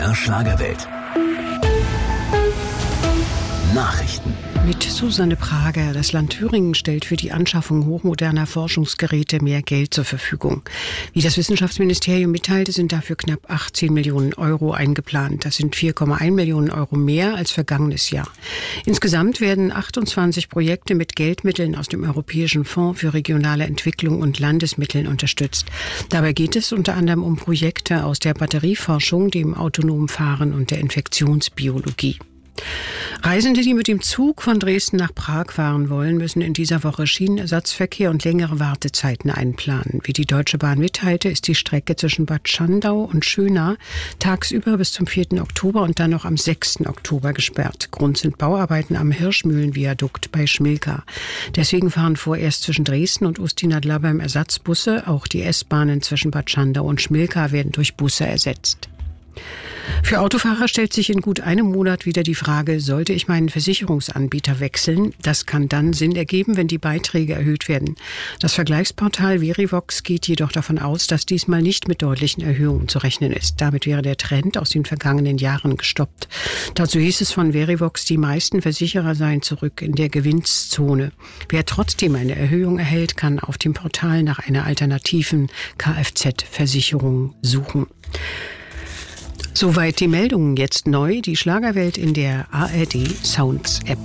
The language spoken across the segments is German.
MDR Schlagerwelt. Nachrichten. Mit Susanne Prager. Das Land Thüringen stellt für die Anschaffung hochmoderner Forschungsgeräte mehr Geld zur Verfügung. Wie das Wissenschaftsministerium mitteilte, sind dafür knapp 18 Millionen Euro eingeplant. Das sind 4,1 Millionen Euro mehr als vergangenes Jahr. Insgesamt werden 28 Projekte mit Geldmitteln aus dem Europäischen Fonds für regionale Entwicklung und Landesmitteln unterstützt. Dabei geht es unter anderem um Projekte aus der Batterieforschung, dem autonomen Fahren und der Infektionsbiologie. Reisende, die mit dem Zug von Dresden nach Prag fahren wollen, müssen in dieser Woche Schienenersatzverkehr und längere Wartezeiten einplanen. Wie die Deutsche Bahn mitteilte, ist die Strecke zwischen Bad Schandau und Schöna tagsüber bis zum 4. Oktober und dann noch am 6. Oktober gesperrt. Grund sind Bauarbeiten am Hirschmühlenviadukt bei Schmilka. Deswegen fahren vorerst zwischen Dresden und Ustinad-Laberm Ersatzbusse. Auch die S-Bahnen zwischen Bad Schandau und Schmilka werden durch Busse ersetzt. Für Autofahrer stellt sich in gut einem Monat wieder die Frage, sollte ich meinen Versicherungsanbieter wechseln? Das kann dann Sinn ergeben, wenn die Beiträge erhöht werden. Das Vergleichsportal Verivox geht jedoch davon aus, dass diesmal nicht mit deutlichen Erhöhungen zu rechnen ist. Damit wäre der Trend aus den vergangenen Jahren gestoppt. Dazu hieß es von Verivox, die meisten Versicherer seien zurück in der Gewinnszone. Wer trotzdem eine Erhöhung erhält, kann auf dem Portal nach einer alternativen Kfz-Versicherung suchen. Soweit die Meldungen. Jetzt neu die Schlagerwelt in der ARD Sounds App.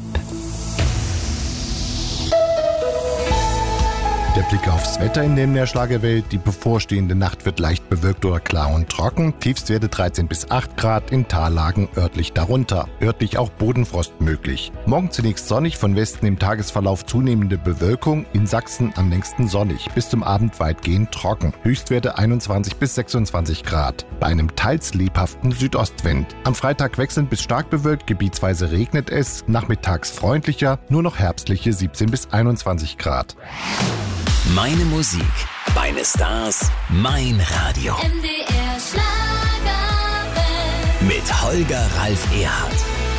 Der Blick aufs Wetter in der Schlagerwelt. Die bevorstehende Nacht wird leicht bewölkt oder klar und trocken. Tiefstwerte 13 bis 8 Grad, in Tallagen örtlich darunter. Örtlich auch Bodenfrost möglich. Morgen zunächst sonnig, von Westen im Tagesverlauf zunehmende Bewölkung. In Sachsen am längsten sonnig, bis zum Abend weitgehend trocken. Höchstwerte 21 bis 26 Grad. Bei einem teils lebhaften Südostwind. Am Freitag wechselnd bis stark bewölkt, gebietsweise regnet es. Nachmittags freundlicher, nur noch herbstliche 17 bis 21 Grad. Meine Musik, meine Stars, mein Radio. MDR Schlagerwelt. Mit Holger Ralf Erhardt.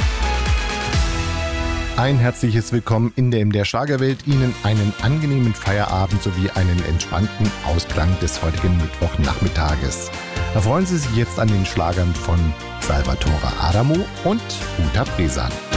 Ein herzliches Willkommen in der MDR Schlagerwelt. Ihnen einen angenehmen Feierabend sowie einen entspannten Ausklang des heutigen Mittwochnachmittages. Erfreuen Sie sich jetzt an den Schlagern von Salvatore Adamo und Uta Bresan.